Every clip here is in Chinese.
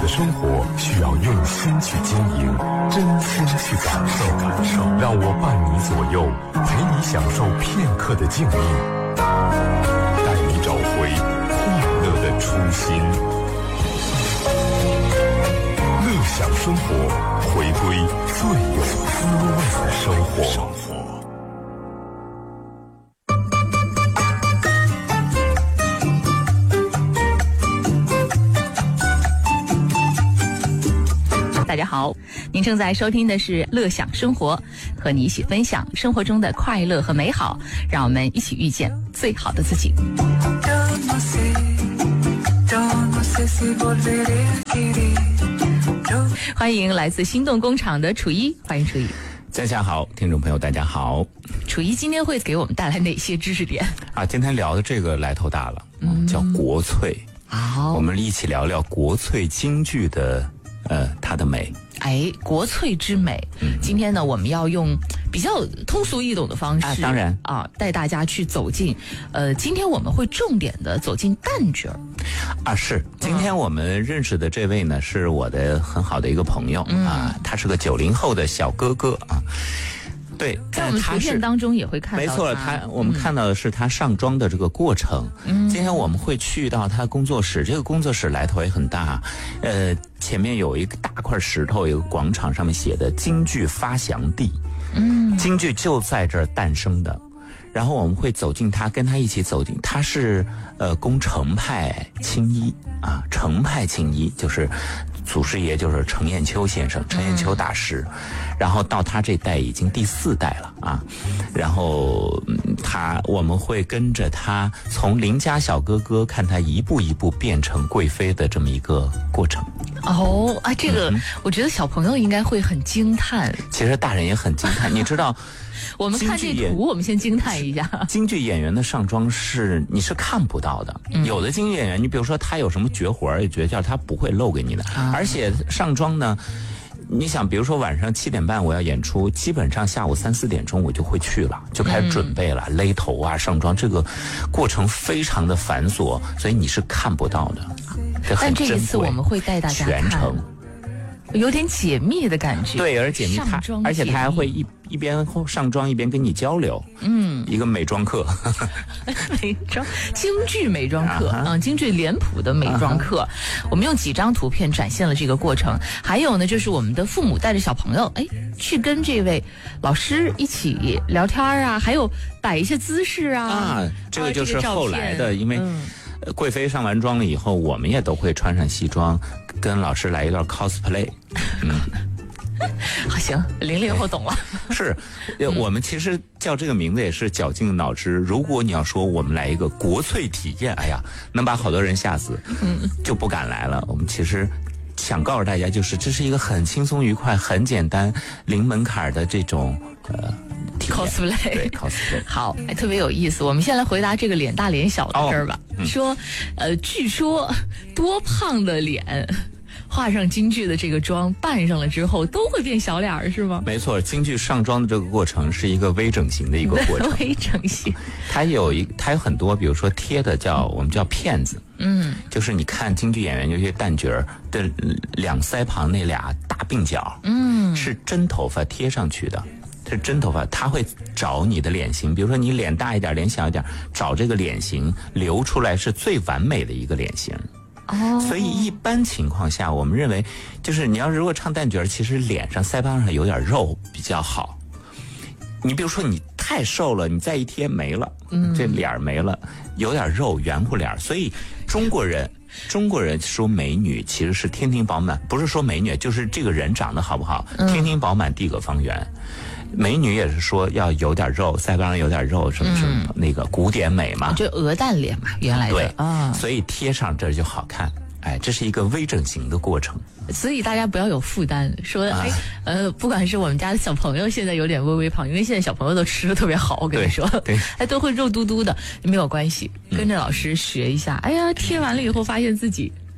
生活需要用心去经营，真心去感受。让我伴你左右，陪你享受片刻的静谧，带你找回快乐的初心。乐享生活，回归最有滋味的生活。 大家好，您正在收听的是乐享生活，和你一起分享生活中的快乐和美好，让我们一起遇见最好的自己。欢迎来自心动工厂的楚一，欢迎楚一。 大家好，听众朋友大家好。 楚一今天会给我们带来哪些知识点啊？今天聊的这个来头大了，叫国粹。我们一起聊聊国粹京剧的它的美。 国粹之美。今天呢，我们要用比较通俗易懂的方式， 当然带大家去走进。今天我们会重点的走进旦角是。今天我们认识的这位呢，是我的很好的一个朋友他是个90后的小哥哥啊。对， 在我们图片当中也会看到他。 没错，我们看到的是他上妆的这个过程。今天我们会去到他工作室，这个工作室来头也很大。前面有一个大块石头，有个广场，上面写的京剧发祥地。京剧就在这儿诞生的。然后我们会走进他，跟他一起走进。他是工程派青衣啊，程派青衣就是祖师爷，就是程砚秋先生，程砚秋大师。然后到他这代已经第4代了啊。然后我们会跟着他从邻家小哥哥，看他一步一步变成贵妃的这么一个过程。 这个我觉得小朋友应该会很惊叹。 其实大人也很惊叹，你知道。 我们看这图，我们先惊叹一下。 京剧演员的上妆你是看不到的。有的京剧演员，你比如说他有什么绝活、绝技，他不会露给你的。而且上妆呢，你想，比如说晚上7点半我要演出，基本上下午3、4点钟我就会去了，就开始准备了，勒头啊、上妆，这个过程非常的繁琐，所以你是看不到的。 但这一次我们会带大家看全程。 有点解密的感觉。 对，而解密而且他还会一边上妆一边跟你交流。一个美妆课。 美妆京剧美妆课京剧脸谱的美妆课。我们用几张图片展现了这个过程。还有呢，就是我们的父母带着小朋友去跟这位老师一起聊天啊，还有摆一些姿势啊。 这个就是后来的，因为贵妃上完妆了以后，我们也都会穿上西装，跟老师来一段 cosplay。 好，行，00后懂了。 是，我们其实叫这个名字也是绞尽脑汁。如果你要说我们来一个国粹体验，能把好多人吓死，就不敢来了。我们其实想告诉大家，就是这是一个很轻松愉快、很简单、零门槛的这种 cosplay。 对 cosplay。 好，特别有意思。我们先来回答这个脸大脸小的事儿吧。说，据说多胖的脸画上京剧的这个妆，扮上了之后都会变小脸，是吗？ 没错，京剧上妆的这个过程是一个微整形的一个过程。 微整形， 它有很多，比如说贴的我们叫片子。就是你看京剧演员，尤其旦角的两腮旁那俩大鬓角，是真头发贴上去的。是真头发，他会找你的脸型，比如说你脸大一点，脸小一点，找这个脸型留出来是最完美的一个脸型。所以一般情况下，我们认为就是你如果唱旦角，其实脸上腮帮上有点肉比较好。你比如说你太瘦了，你再一贴没了，这脸没了，有点肉圆乎脸。所以中国人说美女其实是天庭饱满，不是说美女，就是这个人长得好不好，天庭饱满，地阁方圆。美女也是说要有点肉，腮帮上有点肉，什么什么那个古典美嘛， 就鹅蛋脸嘛，原来的。 对所以贴上这就好看。这是一个微整形的过程。 所以大家不要有负担，说不管是我们家的小朋友现在有点微微胖，因为现在小朋友都吃的特别好，我跟你说， 对， 都会肉嘟嘟的，没有关系，跟着老师学一下。贴完了以后发现自己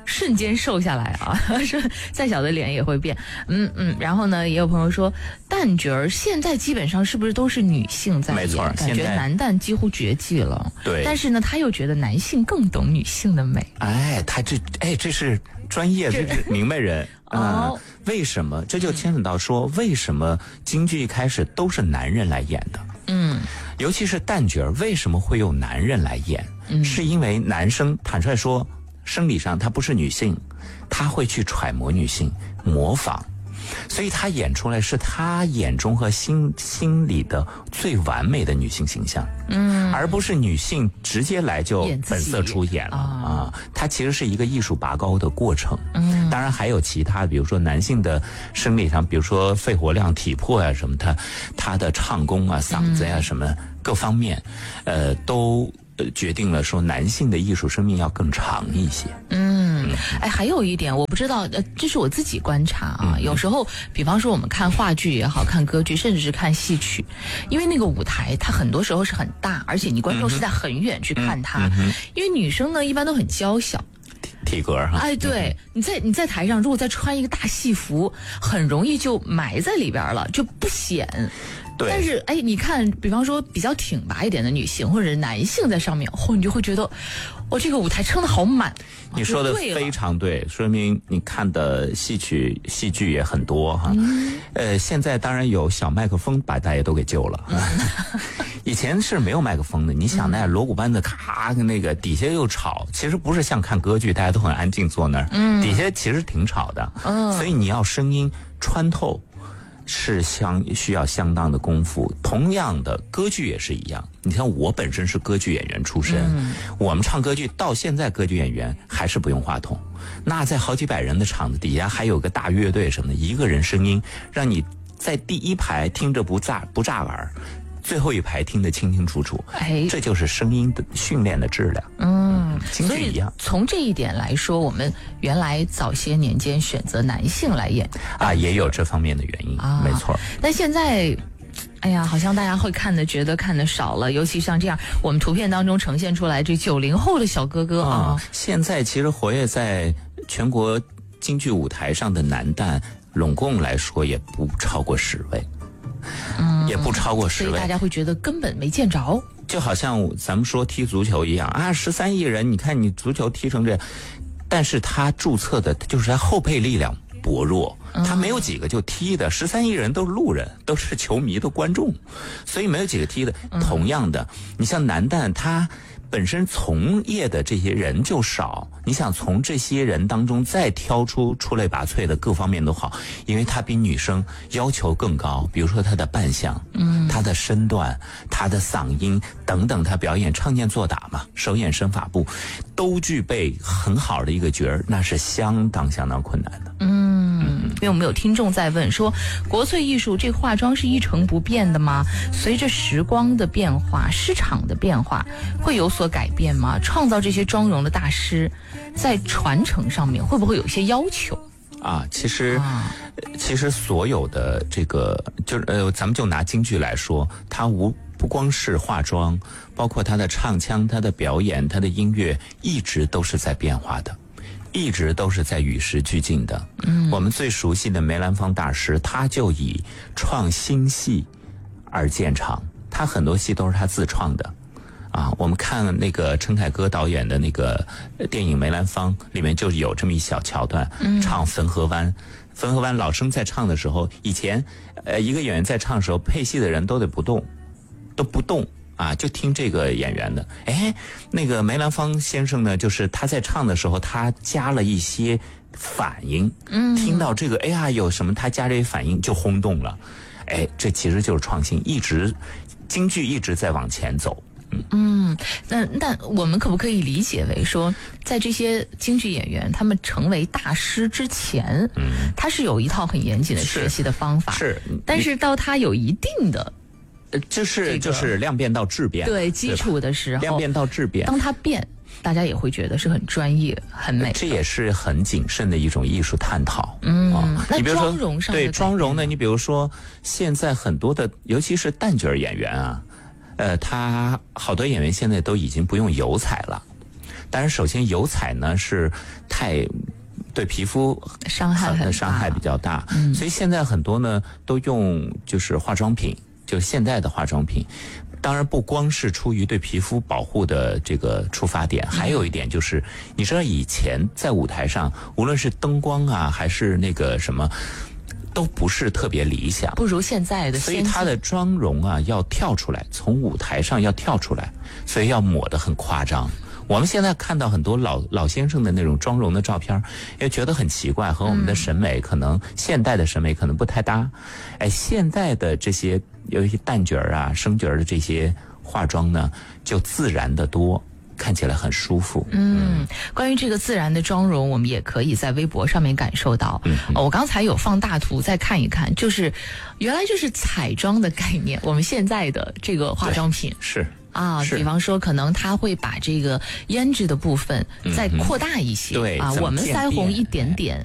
瞬间瘦下来啊，说再小的脸也会变。然后呢，也有朋友说旦角儿现在基本上是不是都是女性在演？ 没错， 感觉男旦几乎绝迹了。 对， 但是呢，他又觉得男性更懂女性的美。 这是专业，这是明白人。为什么？这就牵扯到说，为什么京剧一开始都是男人来演的？尤其是旦角为什么会有男人来演？是因为男生坦率说，生理上他不是女性，他会去揣摩女性，模仿，所以他演出来是他眼中和心里的最完美的女性形象，而不是女性直接来就本色出演了啊。它其实是一个艺术拔高的过程。当然还有其他，比如说男性的生理上，比如说肺活量、体魄啊什么，他的唱功啊、嗓子呀什么各方面，都决定了说男性的艺术生命要更长一些。 还有一点我不知道，这是我自己观察啊。有时候，比方说我们看话剧也好，看歌剧，甚至是看戏曲，因为那个舞台它很多时候是很大，而且你观众是在很远去看它。因为女生呢一般都很娇小。 体格哈， 对，你在台上，如果再穿一个大戏服，很容易就埋在里边了，就不显。 对。 但是你看，比方说比较挺拔一点的女性或者是男性在上面，你就会觉得，这个舞台撑得好满。 你说的非常对，说明你看的戏剧也很多哈。现在当然有小麦克风把大家都给救了。以前是没有麦克风的，你想那锣鼓班的咔，那个底下又吵，其实不是像看歌剧，大家都很安静坐那儿，底下其实挺吵的，所以你要声音穿透是需要相当的功夫。同样的，歌剧也是一样。你像我本身是歌剧演员出身，我们唱歌剧到现在，歌剧演员还是不用话筒，那在好几百人的场子底下还有个大乐队什么的，一个人声音让你在第一排听着不炸耳，最后一排听得清清楚楚，这就是声音的训练的质量。京剧一样。 从这一点来说，我们原来早些年间选择男性来演也有这方面的原因，没错。 但现在好像大家会觉得看得少了，尤其像这样我们图片当中呈现出来这90后的小哥哥现在其实活跃在全国京剧舞台上的男旦，拢共来说也不超过10位。也不超过10位， 所以大家会觉得根本没见着， 就好像咱们说踢足球一样13亿人，你看你足球踢成这样，但是他注册的就是他后备力量薄弱，他没有几个就踢的，13亿人都是路人，都是球迷的观众，所以没有几个踢的。同样的，你像男旦他本身从业的这些人就少，你想从这些人当中再挑出出类拔萃的各方面都好，因为他比女生要求更高，比如说他的扮相，他的身段，他的嗓音等等，他表演唱念做打嘛，手眼身法步都具备很好的一个角儿，那是相当困难的。 因为我们有听众在问说，国粹艺术这个化妆是一成不变的吗？随着时光的变化，市场的变化，会有所改变吗？创造这些妆容的大师，在传承上面会不会有一些要求？ 其实所有的这个咱们就拿京剧来说，它不光是化妆，包括它的唱腔、它的表演、它的音乐，一直都是在变化的，一直都是在与时俱进的。我们最熟悉的梅兰芳大师，他就以创新戏而见长，他很多戏都是他自创的。我们看那个陈凯歌导演的那个电影《梅兰芳》里面就有这么一小桥段，唱《汾河湾》。汾河湾老生在唱的时候，以前一个演员在唱的时候，配戏的人都不动就听这个演员的。那个梅兰芳先生呢，就是他在唱的时候，他加了一些反应，听到这个有什么，他加这些反应就轰动了。这其实就是创新，京剧一直在往前走。 那我们可不可以理解为说，在这些京剧演员他们成为大师之前，他是有一套很严谨的学习的方法，但是到他有一定的就是量变到质变， 对基础的时候， 量变到质变， 当他变，大家也会觉得是很专业、很美。 这也是很谨慎的一种艺术探讨。 那你比如说妆容上对妆容呢，你比如说现在很多的，尤其是旦角演员他好多演员现在都已经不用油彩了。 当然，首先油彩呢是太对皮肤伤害比较大，所以现在很多呢都用就是化妆品，就是现代的化妆品。当然不光是出于对皮肤保护的这个出发点，还有一点就是，你知道以前在舞台上，无论是灯光啊，还是那个什么，都不是特别理想， 不如现在的先进。 所以它的妆容啊要跳出来，从舞台上要跳出来，所以要抹得很夸张。我们现在看到很多老先生的那种妆容的照片，也觉得很奇怪，和我们的审美可能现代的审美可能不太搭。现在的这些有一些淡角儿啊、生角儿的这些化妆呢，就自然的多。看起来很舒服。 关于这个自然的妆容，我们也可以在微博上面感受到。我刚才有放大图再看一看，就是原来就是彩妆的概念。我们现在的这个化妆品是比方说可能它会把这个胭脂的部分再扩大一些， 对我们腮红一点点